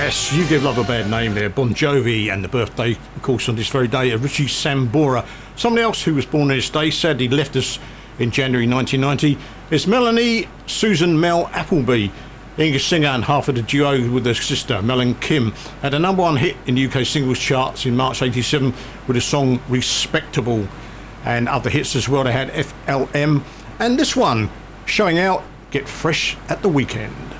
Yes, you give love a bad name there. Bon Jovi, and the birthday, of course, on this very day of Richie Sambora. Someone else who was born on this day, sadly left us in January 1990, is Melanie Susan Mel Appleby. English singer and half of the duo with her sister, Mel and Kim, had a number one hit in the UK singles charts in March 87 with the song Respectable, and other hits as well. They had FLM and this one, Showing Out, Get Fresh at the Weekend.